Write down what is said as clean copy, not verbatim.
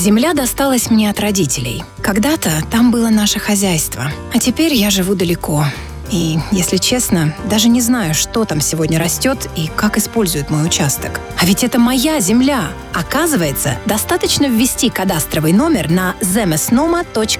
Земля досталась мне от родителей. Когда-то там было наше хозяйство, а теперь я живу далеко. И, если честно, даже не знаю, что там сегодня растет и как используют мой участок. А ведь это моя земля! Оказывается, достаточно ввести кадастровый номер на zemesnoma.lt.